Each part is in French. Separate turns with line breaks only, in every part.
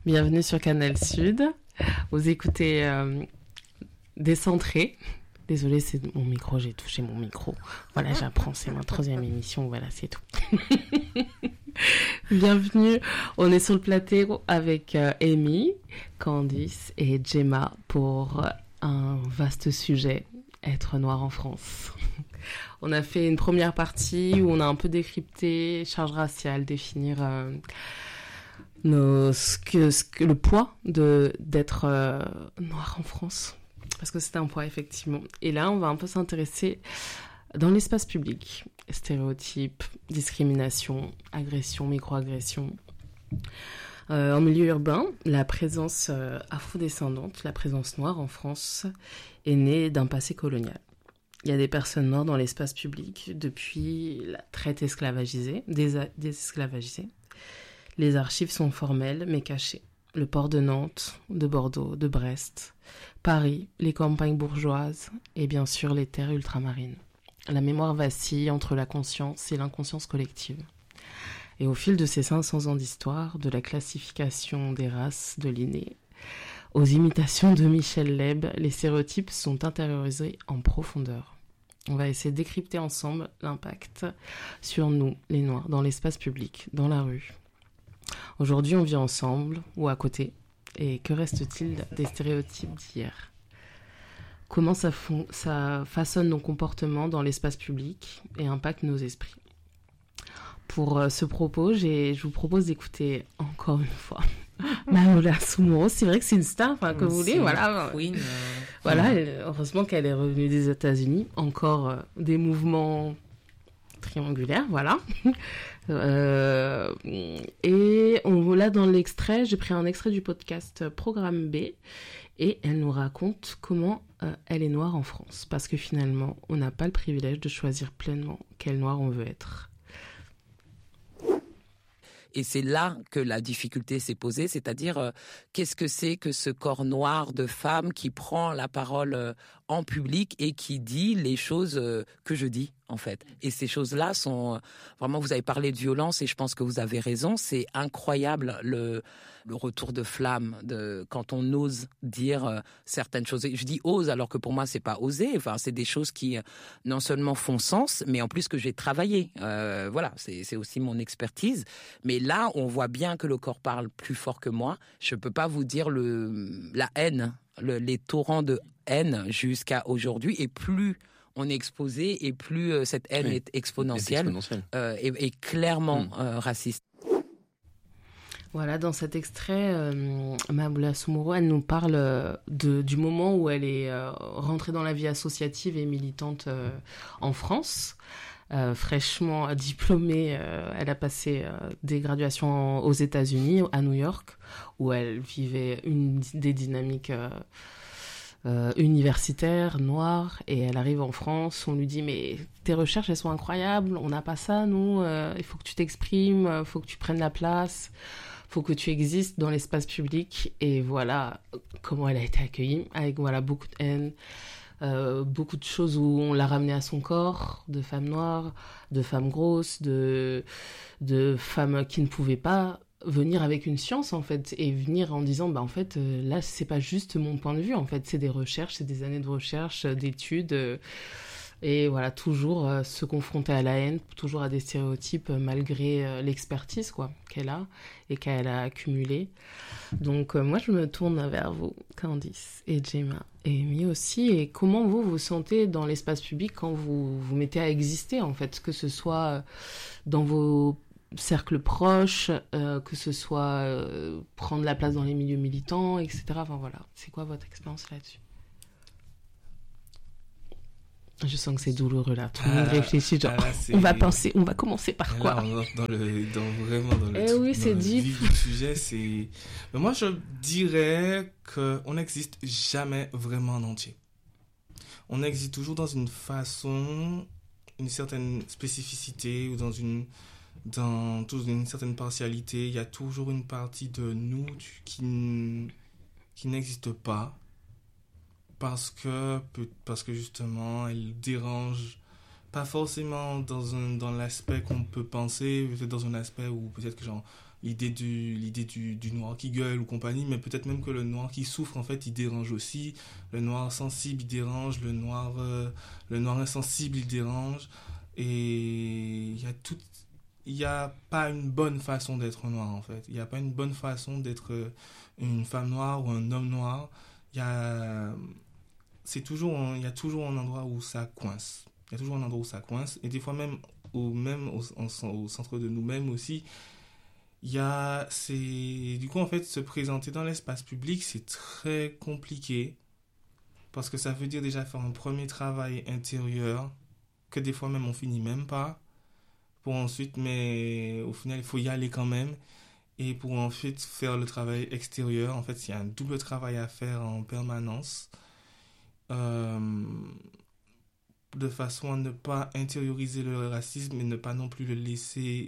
Bienvenue sur Canal Sud. Vous écoutez Décentré. Désolée, c'est mon micro, j'ai touché mon micro. Voilà, j'apprends, c'est ma 3e émission, voilà, c'est tout. Bienvenue, on est sur le plateau avec Amy, Candice et Gemma pour un vaste sujet, être noir en France. On a fait une première partie où on a un peu décrypté charge raciale, définir le poids d'être noir en France. Parce que c'est un poids, effectivement. Et là, on va un peu s'intéresser dans l'espace public. Stéréotypes, discrimination, agression, micro-agression. En milieu urbain, la présence afrodescendante, la présence noire en France, est née d'un passé colonial. Il y a des personnes noires dans l'espace public depuis la traite esclavagisée, désesclavagisée. Les archives sont formelles mais cachées. Le port de Nantes, de Bordeaux, de Brest, Paris, les campagnes bourgeoises et bien sûr les terres ultramarines. La mémoire vacille entre la conscience et l'inconscience collective. Et au fil de ces 500 ans d'histoire, de la classification des races de Linné aux imitations de Michel Leb, les stéréotypes sont intériorisés en profondeur. On va essayer de décrypter ensemble l'impact sur nous, les Noirs, dans l'espace public, dans la rue. Aujourd'hui, on vit ensemble ou à côté. Et que reste-t-il des stéréotypes d'hier ? Comment ça façonne nos comportements dans l'espace public et impacte nos esprits ? Pour ce propos, je vous propose d'écouter encore une fois Mamoula Soumoro. C'est vrai que c'est une star, que vous voulez, voilà.
Queen,
Voilà, heureusement qu'elle est revenue des États-Unis. Encore des mouvements triangulaires, voilà. Et là dans l'extrait, j'ai pris un extrait du podcast Programme B et elle nous raconte comment elle est noire en France, parce que finalement on n'a pas le privilège de choisir pleinement quel noir on veut être.
Et c'est là que la difficulté s'est posée, c'est-à-dire qu'est-ce que c'est que ce corps noir de femme qui prend la parole en public et qui dit les choses que je dis, en fait. Et ces choses-là sont vraiment, vous avez parlé de violence et je pense que vous avez raison, c'est incroyable le retour de flamme quand on ose dire certaines choses. Et je dis ose alors que pour moi c'est pas oser, enfin c'est des choses qui non seulement font sens, mais en plus que j'ai travaillé. Voilà, c'est aussi mon expertise. Mais là, on voit bien que le corps parle plus fort que moi. Je peux pas vous dire la haine, les torrents de haine jusqu'à aujourd'hui, et plus on est exposé et plus cette haine est exponentielle, et clairement raciste.
Voilà, dans cet extrait, Mamoula Soumoro, elle nous parle du moment où elle est rentrée dans la vie associative et militante en France. Fraîchement diplômée, elle a passé des graduations aux États-Unis, à New York, où elle vivait des dynamiques universitaires, noires, et elle arrive en France, on lui dit mais tes recherches elles sont incroyables, on n'a pas ça nous, il faut que tu t'exprimes, il faut que tu prennes la place, faut que tu existes dans l'espace public. Et voilà comment elle a été accueillie, avec beaucoup de haine, beaucoup de choses où on l'a ramenée à son corps, de femmes noires, de femmes grosses, de femmes qui ne pouvaient pas venir avec une science en fait, et venir en disant en fait là c'est pas juste mon point de vue, en fait c'est des recherches, c'est des années de recherche, d'études, et voilà, toujours se confronter à la haine, toujours à des stéréotypes malgré l'expertise qu'elle a et qu'elle a accumulée. Donc moi je me tourne vers vous, Candice et Gemma et Amy aussi, et comment vous vous sentez dans l'espace public quand vous vous mettez à exister en fait, que ce soit dans vos cercles proches, que ce soit prendre la place dans les milieux militants, etc. Enfin voilà, c'est quoi votre expérience là-dessus ? Je sens que c'est douloureux là. Tout le monde réfléchit, genre, on va commencer par quoi ?
Là, on entre vraiment dans le
oui, c'est deep.
vif du sujet. Mais moi, je dirais qu'on n'existe jamais vraiment en entier. On existe toujours dans une façon, une certaine spécificité ou dans une certaine partialité. Il y a toujours une partie de nous qui n'existe pas. Parce que justement, elle dérange pas forcément dans l'aspect qu'on peut penser, peut-être dans un aspect où peut-être que genre l'idée du noir qui gueule ou compagnie, mais peut-être même que le noir qui souffre, en fait, il dérange aussi. Le noir sensible, il dérange. Le noir insensible, il dérange. Et il y a pas une bonne façon d'être noir, en fait. Il y a pas une bonne façon d'être une femme noire ou un homme noir. Il y a toujours un endroit où ça coince. Il y a toujours un endroit où ça coince. Et des fois même au centre de nous-mêmes aussi, du coup, en fait, se présenter dans l'espace public, c'est très compliqué. Parce que ça veut dire déjà faire un premier travail intérieur, que des fois même on finit même pas. Pour ensuite, mais au final, il faut y aller quand même. Et pour ensuite faire le travail extérieur, en fait, il y a un double travail à faire en permanence. De façon à ne pas intérioriser le racisme et ne pas non plus le laisser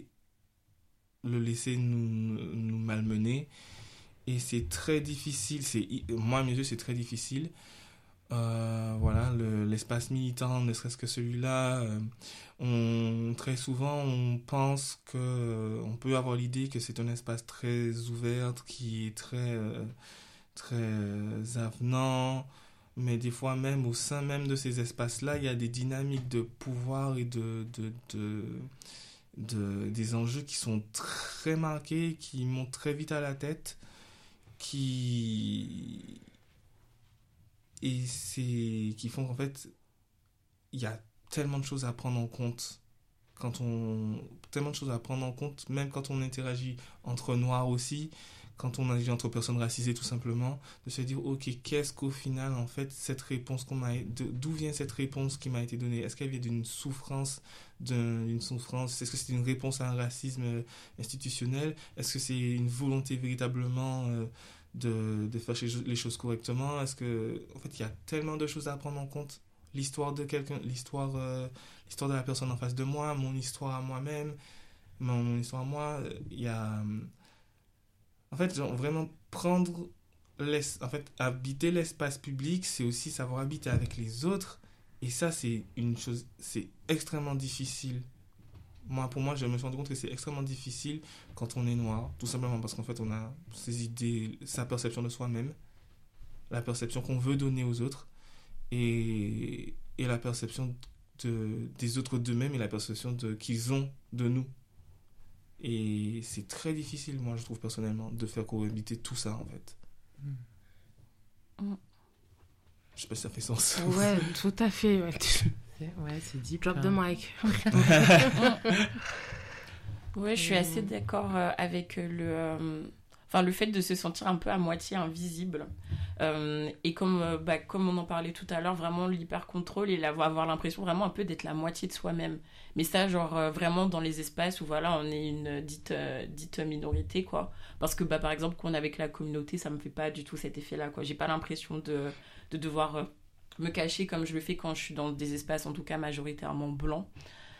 nous malmener. Et c'est très difficile, moi à mes yeux c'est très difficile. Voilà, l'espace militant, ne serait-ce que celui-là, très souvent on pense on peut avoir l'idée que c'est un espace très ouvert, qui est très avenant, mais des fois même au sein même de ces espaces-là, il y a des dynamiques de pouvoir et des enjeux qui sont très marqués, qui montent très vite à la tête, qui font qu'en fait il y a tellement de choses à prendre en compte même quand on interagit entre noirs aussi, quand on agit entre personnes racisées tout simplement, de se dire ok, qu'est-ce qu'au final en fait cette réponse d'où vient cette réponse qui m'a été donnée, est-ce qu'elle vient d'une souffrance, est-ce que c'est une réponse à un racisme institutionnel, est-ce que c'est une volonté véritablement de faire les choses correctement, est-ce que en fait il y a tellement de choses à prendre en compte, l'histoire de quelqu'un, l'histoire de la personne en face de moi, mon histoire à moi-même, mon histoire à moi, il y a en fait genre, vraiment habiter l'espace public, c'est aussi savoir habiter avec les autres, et ça c'est extrêmement difficile. Pour moi, je me suis rendu compte que c'est extrêmement difficile quand on est noir, tout simplement parce qu'en fait, on a ses idées, sa perception de soi-même, la perception qu'on veut donner aux autres, et la perception des autres d'eux-mêmes et la perception qu'ils ont de nous. Et c'est très difficile, moi, je trouve personnellement, de faire cohabiter tout ça, en fait. Je sais pas si ça fait sens.
Ouais, tout à fait. Ouais,
c'est deep.
Drop the mic.
Ouais, je suis assez d'accord avec le fait de se sentir un peu à moitié invisible. Et comme on en parlait tout à l'heure, vraiment l'hyper-contrôle et avoir l'impression vraiment un peu d'être la moitié de soi-même. Mais ça, genre vraiment dans les espaces où voilà, on est une dite minorité, quoi. Parce que par exemple, quand on est avec la communauté, ça me fait pas du tout cet effet-là, quoi. J'ai pas l'impression de devoir me cacher comme je le fais quand je suis dans des espaces, en tout cas majoritairement blancs.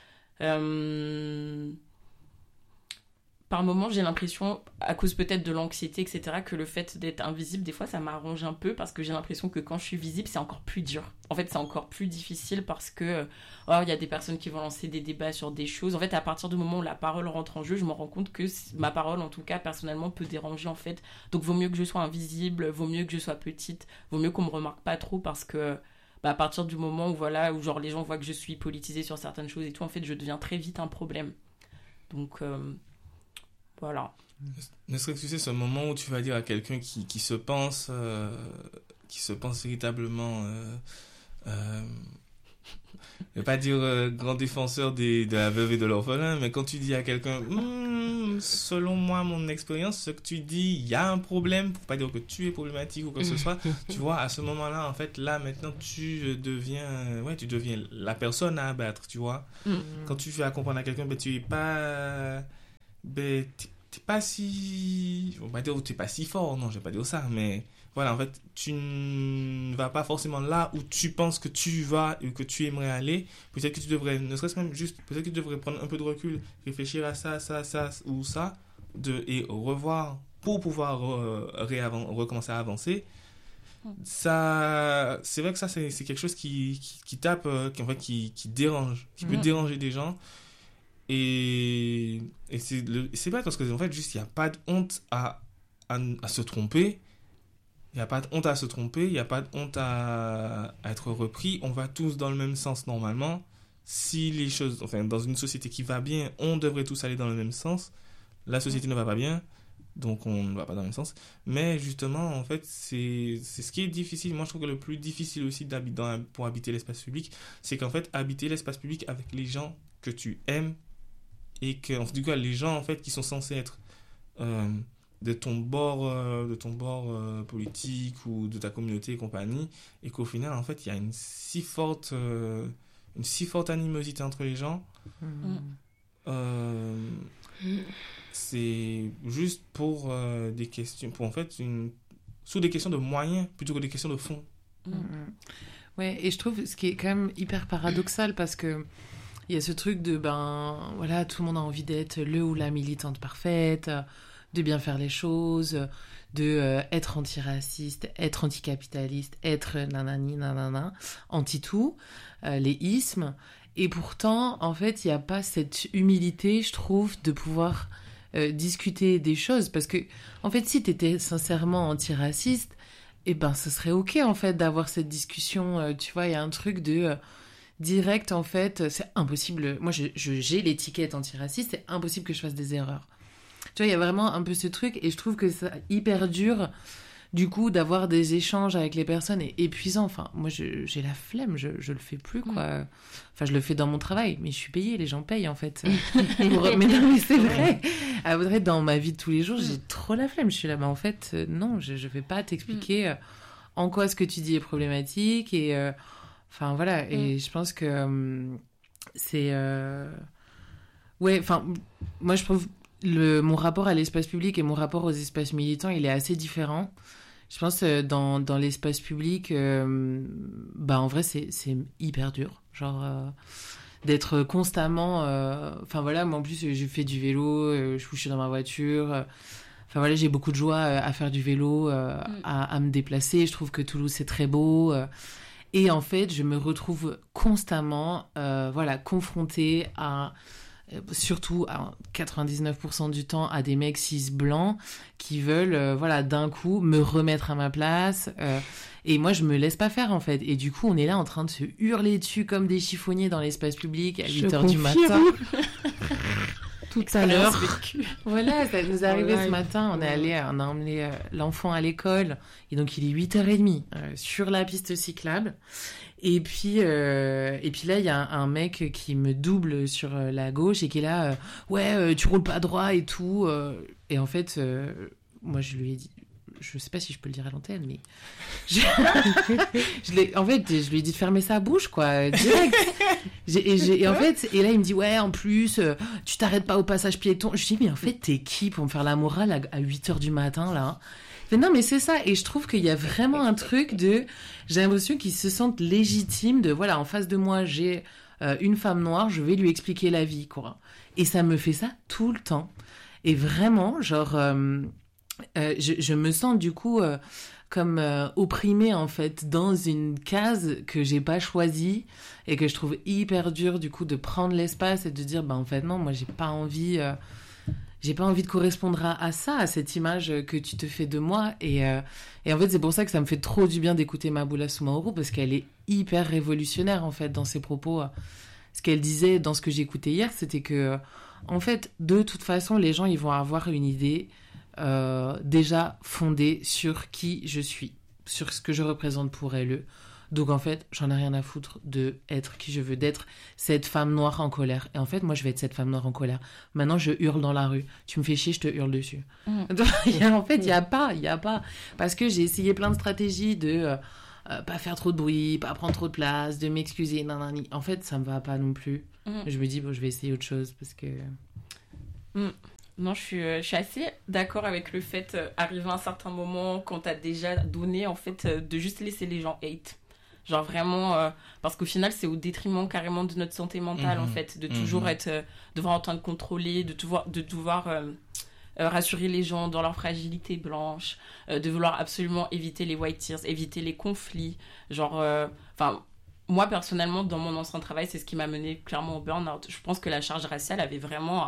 Par moments, j'ai l'impression, à cause peut-être de l'anxiété, etc., que le fait d'être invisible, des fois, ça m'arrange un peu parce que j'ai l'impression que quand je suis visible, c'est encore plus dur. En fait, c'est encore plus difficile parce que il y a des personnes qui vont lancer des débats sur des choses. En fait, à partir du moment où la parole rentre en jeu, je me rends compte que ma parole, en tout cas, personnellement, peut déranger, en fait. Donc, vaut mieux que je sois invisible, vaut mieux que je sois petite, vaut mieux qu'on me remarque pas trop parce que à partir du moment où genre les gens voient que je suis politisée sur certaines choses et tout, en fait, je deviens très vite un problème. Donc... voilà.
Ne serait-ce que tu sais, ce moment où tu vas dire à quelqu'un qui se pense véritablement je vais pas dire grand défenseur de la veuve et de l'orphelin, mais quand tu dis à quelqu'un selon moi, mon expérience, ce que tu dis, il y a un problème, pour pas dire que tu es problématique ou quoi que ce soit, tu vois, à ce moment-là, en fait, là, maintenant, tu deviens la personne à abattre, tu vois. Quand tu fais à comprendre à quelqu'un, tu es pas... t'es pas si... Je vais pas dire que t'es pas si fort, non, je vais pas dire ça, mais... Voilà, en fait, tu ne vas pas forcément là où tu penses que tu vas ou que tu aimerais aller. Peut-être que tu devrais, ne serait-ce même juste, peut-être que tu devrais prendre un peu de recul, réfléchir à ça ou ça, et revoir pour pouvoir recommencer à avancer. Ça, c'est vrai que ça, c'est quelque chose qui tape, qui dérange, qui peut déranger des gens. Et c'est bête parce que en fait, juste, il n'y a pas de honte à se tromper. Il n'y a pas de honte à se tromper, il n'y a pas de honte à être repris. On va tous dans le même sens normalement. Si les choses, enfin, dans une société qui va bien, on devrait tous aller dans le même sens. La société ne va pas bien, donc on ne va pas dans le même sens. Mais justement, en fait, c'est ce qui est difficile. Moi, je trouve que le plus difficile aussi pour habiter l'espace public, c'est qu'en fait, habiter l'espace public avec les gens que tu aimes et que, en tout cas, les gens en fait qui sont censés être de ton bord politique ou de ta communauté et compagnie, et qu'au final, en fait, il y a une si forte animosité entre les gens. C'est juste pour des questions, pour en fait sous des questions de moyens plutôt que des questions de fond.
Ouais, et je trouve ce qui est quand même hyper paradoxal parce que il y a ce truc de voilà, tout le monde a envie d'être le ou la militante parfaite, de bien faire les choses, de être antiraciste, être anticapitaliste, être nanani nanana, anti-tout, les ismes. Et pourtant, en fait, il n'y a pas cette humilité, je trouve, de pouvoir discuter des choses. Parce que, en fait, si tu étais sincèrement antiraciste, eh ben, ce serait OK, en fait, d'avoir cette discussion. Tu vois, il y a un truc de direct, en fait, c'est impossible. Moi, j'ai l'étiquette antiraciste, c'est impossible que je fasse des erreurs. Tu vois, il y a vraiment un peu ce truc, et je trouve que c'est hyper dur, du coup, d'avoir des échanges avec les personnes et épuisant. Enfin, moi, j'ai la flemme, je le fais plus, quoi. Enfin, je le fais dans mon travail, mais je suis payée, les gens payent, en fait. Mais non, mais c'est vrai. Après, dans ma vie de tous les jours, j'ai trop la flemme. Je suis là, en fait, non, je vais pas t'expliquer en quoi ce que tu dis est problématique, et enfin, voilà. Et je pense que c'est... Ouais, enfin, moi, je trouve... mon rapport à l'espace public et mon rapport aux espaces militants, il est assez différent. Je pense que dans l'espace public, en vrai, c'est hyper dur. Genre, d'être constamment... Enfin, voilà, moi, en plus, je fais du vélo, je suis dans ma voiture. Enfin, voilà, j'ai beaucoup de joie à faire du vélo, à me déplacer. Je trouve que Toulouse, c'est très beau. Et en fait, je me retrouve constamment, confrontée à... surtout à 99% du temps à des mecs cis blancs qui veulent d'un coup me remettre à ma place, et moi je me laisse pas faire en fait, et du coup on est là en train de se hurler dessus comme des chiffonniers dans l'espace public à 8h du matin. Tout à l'heure. Voilà, ça nous est arrivé ce matin. On a emmené l'enfant à l'école, et donc il est 8h30 sur la piste cyclable. Et puis là, il y a un mec qui me double sur la gauche et qui est là, tu roules pas droit et tout. Et en fait, moi, je lui ai dit, je sais pas si je peux le dire à l'antenne, mais je lui ai dit de fermer sa bouche, quoi, direct. Et en fait, et là, il me dit, ouais, en plus, tu t'arrêtes pas au passage piéton. Je dis, mais en fait, t'es qui pour me faire la morale à 8h du matin, là? Mais non, mais c'est ça. Et je trouve qu'il y a vraiment un truc de... J'ai l'impression qu'ils se sentent légitimes de... Voilà, en face de moi, j'ai une femme noire, je vais lui expliquer la vie, quoi. Et ça me fait ça tout le temps. Et vraiment, genre... je me sens, du coup, comme opprimée, en fait, dans une case que j'ai pas choisie et que je trouve hyper dur, du coup, de prendre l'espace et de dire, en fait, non, moi, j'ai pas envie de correspondre à ça, à cette image que tu te fais de moi. Et en fait, c'est pour ça que ça me fait trop du bien d'écouter Maboula Soumaoro, parce qu'elle est hyper révolutionnaire, en fait, dans ses propos. Ce qu'elle disait dans ce que j'écoutais hier, c'était que, en fait, de toute façon, les gens, ils vont avoir une idée déjà fondée sur qui je suis, sur ce que je représente pour eux. Donc, en fait, j'en ai rien à foutre de être qui je veux, d'être cette femme noire en colère. Et en fait, moi, je vais être cette femme noire en colère. Maintenant, je hurle dans la rue. Tu me fais chier, je te hurle dessus. Donc, en fait, il y a pas. Parce que j'ai essayé plein de stratégies de pas faire trop de bruit, pas prendre trop de place, de m'excuser, nanani. En fait, ça me va pas non plus. Je me dis, je vais essayer autre chose parce que...
Non, je suis assez d'accord avec le fait, arrivé à un certain moment, quand t'as déjà donné, en fait, de juste laisser les gens hate. Genre vraiment, parce qu'au final, c'est au détriment carrément de notre santé mentale, en fait, de toujours être, devoir en train de contrôler, de devoir rassurer les gens dans leur fragilité blanche, de vouloir absolument éviter les white tears, éviter les conflits, genre, moi, personnellement, dans mon ancien travail, c'est ce qui m'a mené clairement au burn-out. Je pense que la charge raciale avait vraiment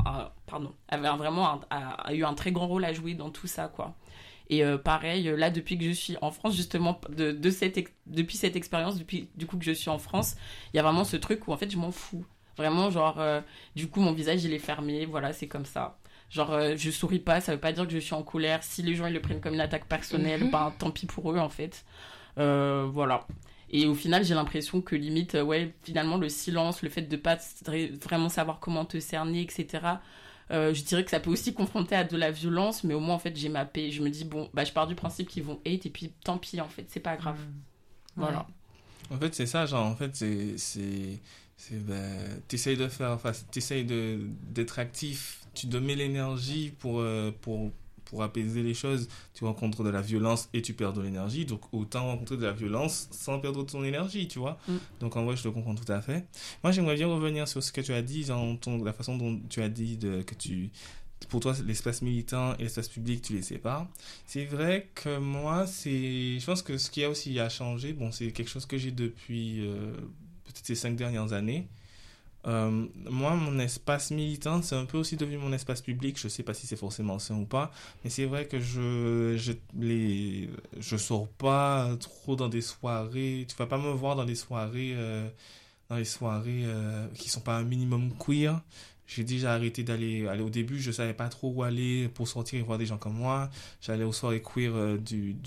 a eu un très grand rôle à jouer dans tout ça, quoi. Et pareil, là, depuis que je suis en France, justement, depuis cette expérience, depuis du coup que je suis en France, il y a vraiment ce truc où, en fait, je m'en fous. Vraiment, genre, du coup, mon visage, il est fermé, voilà, c'est comme ça. Genre, je souris pas, ça veut pas dire que je suis en colère. Si les gens, ils le prennent comme une attaque personnelle, ben, tant pis pour eux, en fait. Voilà. Et au final, j'ai l'impression que limite, finalement, le silence, le fait de pas vraiment savoir comment te cerner, etc., je dirais que ça peut aussi confronter à de la violence, mais au moins, en fait, j'ai ma paix. Je me dis, bon, bah, je pars du principe qu'ils vont hate, et puis tant pis, en fait, c'est pas grave. Voilà.
En fait, c'est ça, genre, en fait, t'essayes de faire, enfin, d'être actif, tu te mets l'énergie pour apaiser les choses, tu rencontres de la violence et tu perds de l'énergie, donc autant rencontrer de la violence sans perdre ton énergie, tu vois. Donc en vrai, je te comprends tout à fait. Moi, j'aimerais bien revenir sur ce que tu as dit, la façon dont tu as dit pour toi, l'espace militant et l'espace public, tu les sépares. C'est vrai que moi, je pense que ce qui a aussi changé, bon, c'est quelque chose que j'ai depuis peut-être ces 5 dernières années. Moi, mon espace militant, c'est un peu aussi devenu mon espace public. Je sais pas si c'est forcément ça ou pas, mais c'est vrai que je sors pas trop dans des soirées. Tu vas pas me voir dans des soirées qui sont pas un minimum queer. J'ai déjà arrêté d'aller au début, je savais pas trop où aller pour sortir et voir des gens comme moi. J'allais aux soirées queer du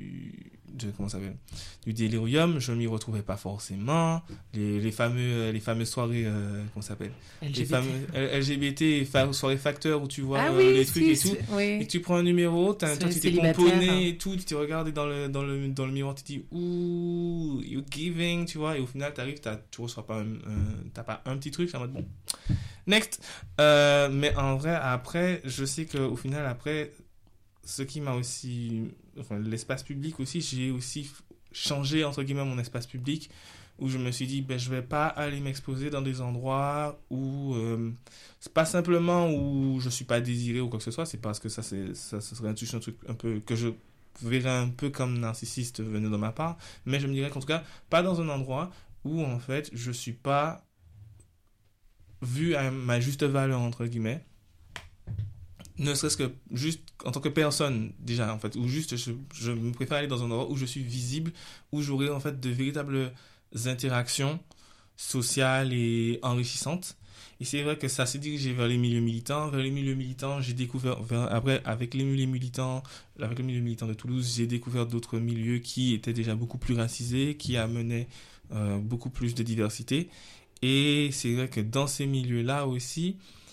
Delirium, je m'y retrouvais pas forcément. Les fameuses soirées comment ça s'appelle,
LGBT.
les fameux LGBT, soirées facteurs où tu vois les trucs et tout, et tu prends un numéro, toi tu t'es pomponné et tout, tu te regardes dans le miroir, tu te dis ouh, you giving, tu vois, et au final tu reçois pas t'as pas un petit truc, c'est en mode bon, next. Mais en vrai, après, je sais qu'au final, après, ce qui m'a aussi, enfin, l'espace public aussi, j'ai aussi changé, entre guillemets, mon espace public, où je me suis dit, je vais pas aller m'exposer dans des endroits où, c'est pas simplement où je suis pas désiré ou quoi que ce soit, c'est parce que ça serait un truc un peu, que je verrais un peu comme narcissiste venant de ma part, mais je me dirais qu'en tout cas, pas dans un endroit où, en fait, je suis pas vu à ma juste valeur, entre guillemets, ne serait-ce que juste en tant que personne déjà, en fait, ou juste je me préfère aller dans un endroit où je suis visible, où j'aurai en fait de véritables interactions sociales et enrichissantes. Et c'est vrai que ça s'est dirigé vers les milieux militants. Vers les milieux militants, j'ai découvert, après, avec le milieu militant de Toulouse, j'ai découvert d'autres milieux qui étaient déjà beaucoup plus racisés, qui amenaient beaucoup plus de diversité. Et c'est vrai que dans ces milieux-là aussi,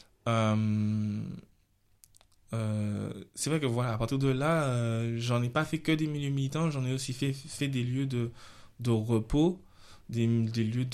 c'est vrai que voilà, à partir de là, j'en ai pas fait que des milieux militants, j'en ai aussi fait des lieux de repos, des lieux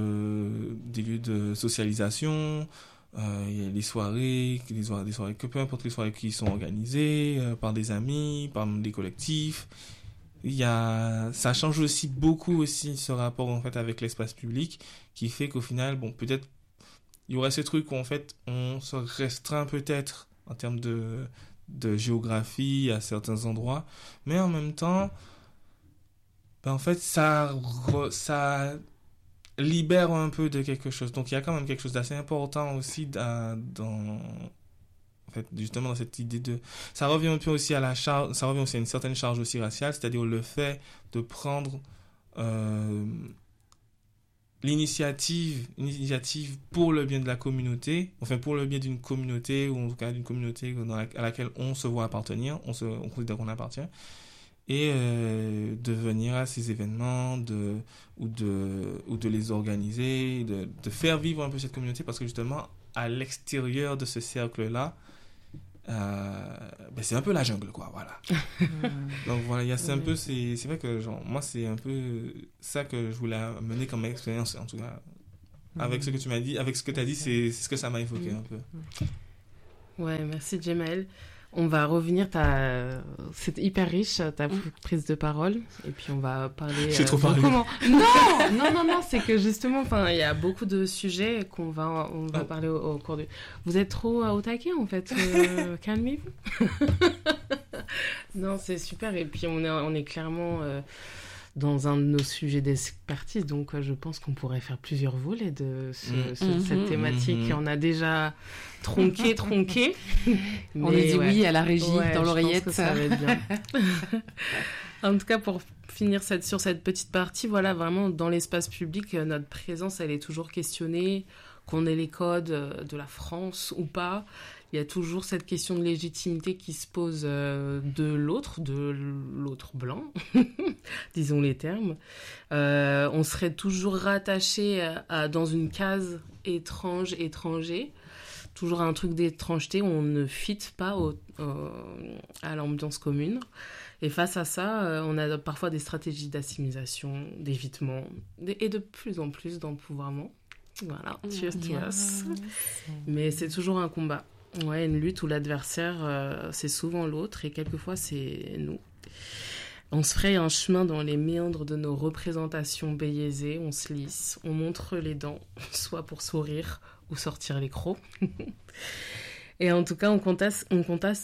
de socialisation, des soirées, que peu importe les soirées qui sont organisées par des amis, par des collectifs. Ça change aussi beaucoup aussi ce rapport en fait avec l'espace public, qui fait qu'au final, bon, peut-être il y aurait ce truc où en fait on se restreint peut-être en termes de géographie à certains endroits, mais en même temps, en fait ça libère un peu de quelque chose. Donc il y a quand même quelque chose d'assez important aussi en fait, justement, dans cette idée ça revient un peu aussi à la charge, ça revient aussi à une certaine charge aussi raciale, c'est-à-dire le fait de prendre l'initiative pour le bien de la communauté, enfin pour le bien d'une communauté, ou en tout cas d'une communauté à laquelle on se voit appartenir, on considère qu'on appartient, et de venir à ces événements, ou de les organiser, de faire vivre un peu cette communauté, parce que justement, à l'extérieur de ce cercle-là, c'est un peu la jungle, quoi, voilà. Donc voilà, c'est un peu, c'est vrai que genre, moi c'est un peu ça que je voulais mener comme expérience, en tout cas, avec ce que tu m'as dit, avec ce que tu as dit, c'est ce que ça m'a évoqué un peu.
Ouais, merci Djemaël. On va revenir, c'est hyper riche ta prise de parole, et puis on va parler.
J'ai trop parlé.
Non, c'est que justement, il y a beaucoup de sujets on va parler au cours du. Vous êtes trop au taquet en fait, calmez-vous. Non, c'est super, et puis on est clairement dans un de nos sujets d'expertise. Donc, je pense qu'on pourrait faire plusieurs volets de cette thématique. On a déjà tronqué.
On lui dit oui à la régie, dans l'oreillette.
Je pense que ça va être bien. En tout cas, pour finir sur cette petite partie, voilà, vraiment, dans l'espace public, notre présence, elle est toujours questionnée, qu'on ait les codes de la France ou pas. Il y a toujours cette question de légitimité qui se pose de l'autre blanc, disons les termes. On serait toujours rattaché dans une case étranger. Toujours un truc d'étrangeté, on ne fit pas à l'ambiance commune. Et face à ça, on a parfois des stratégies d'assimilation, d'évitement, et de plus en plus d'empouvoirment. Voilà, cheers to us. Mais c'est toujours un combat. Ouais, une lutte où l'adversaire, c'est souvent l'autre, et quelquefois, c'est nous. On se fraye un chemin dans les méandres de nos représentations biaisées, on se lisse, on montre les dents, soit pour sourire ou sortir les crocs. Et en tout cas, on conteste, mais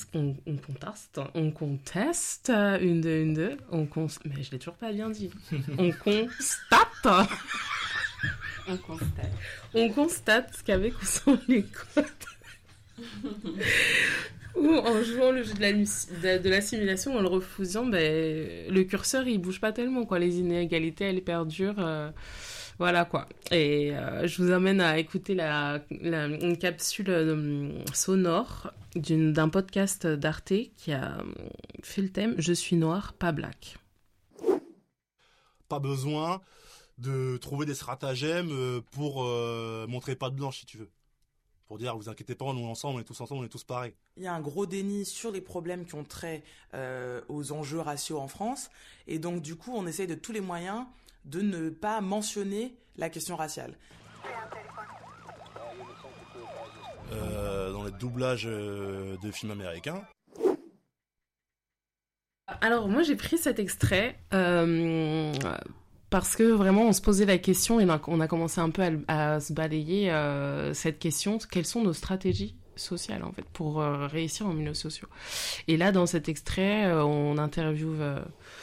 je l'ai toujours pas bien dit. On constate qu'avec ou sans les codes, ou en jouant le jeu de l'assimilation, en le refusant, le curseur il bouge pas tellement, quoi. Les inégalités elles perdurent. Voilà quoi. Et je vous amène à écouter une capsule sonore d'un podcast d'Arte qui a fait le thème « Je suis noir, pas black ».
Pas besoin de trouver des stratagèmes pour montrer pas de blanche, si tu veux. Pour dire, vous inquiétez pas, on est tous pareils.
Il y a un gros déni sur les problèmes qui ont trait aux enjeux raciaux en France. Et donc, du coup, on essaye de tous les moyens de ne pas mentionner la question raciale.
Dans les doublages de films américains.
Alors, moi, j'ai pris cet extrait parce que vraiment, on se posait la question et on a commencé un peu à se balayer cette question. Quelles sont nos stratégies sociales, en fait, pour réussir en milieu social ? Et là, dans cet extrait, on interviewe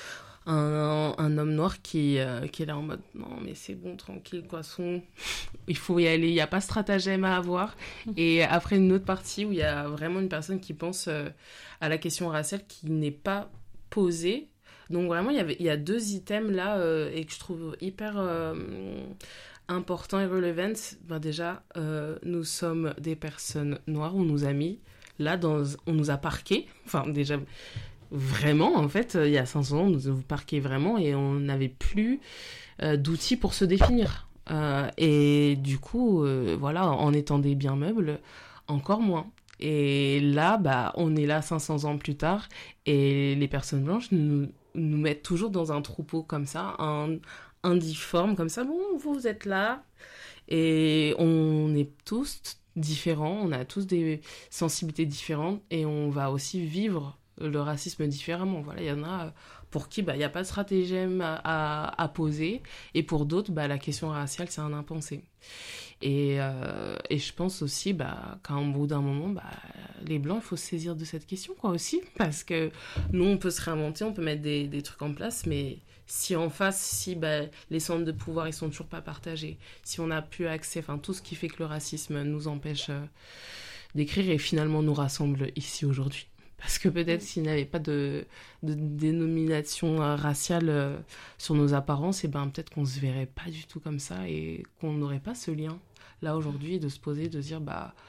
un homme noir qui est là en mode « Non, mais c'est bon, tranquille, poisson, il faut y aller, il n'y a pas de stratagème à avoir. » Et après, une autre partie où il y a vraiment une personne qui pense à la question raciale qui n'est pas posée. Donc vraiment, il y a deux items là et que je trouve hyper importants et relevant. Déjà, nous sommes des personnes noires, on nous a mis là, on nous a parqués. Enfin, déjà... Vraiment, en fait, il y a 500 ans, nous vous parquez vraiment et on n'avait plus d'outils pour se définir. Et du coup, voilà, en étant des biens meubles, encore moins. Et là, on est là 500 ans plus tard et les personnes blanches nous mettent toujours dans un troupeau comme ça, indiforme comme ça. Bon, vous êtes là et on est tous différents, on a tous des sensibilités différentes et on va aussi vivre le racisme différemment. Voilà, il y en a pour qui il n'y a pas de stratagème à poser et pour d'autres la question raciale c'est un impensé et je pense aussi qu'à un bout d'un moment les blancs il faut se saisir de cette question quoi aussi parce que nous on peut se réinventer, on peut mettre des trucs en place mais si en face les centres de pouvoir ils sont toujours pas partagés, si on n'a plus accès, enfin tout ce qui fait que le racisme nous empêche d'écrire et finalement nous rassemble ici aujourd'hui. Parce que peut-être s'il n'y avait pas de dénomination raciale sur nos apparences, peut-être qu'on ne se verrait pas du tout comme ça et qu'on n'aurait pas ce lien là aujourd'hui de se poser, de dire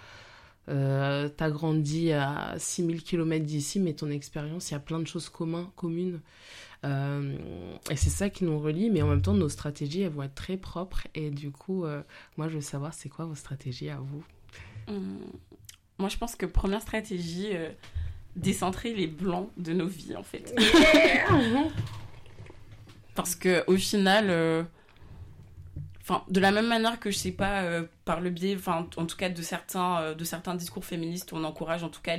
t'as grandi à 6000 km d'ici, mais ton expérience, il y a plein de choses communes. Et c'est ça qui nous relie, mais en même temps, nos stratégies, elles vont être très propres. Et du coup, moi, je veux savoir, c'est quoi vos stratégies à vous ?
Moi, je pense que première stratégie... décentrer les blancs de nos vies en fait. Parce que au final de la même manière que je sais pas par le biais en tout cas de certains discours féministes on encourage en tout cas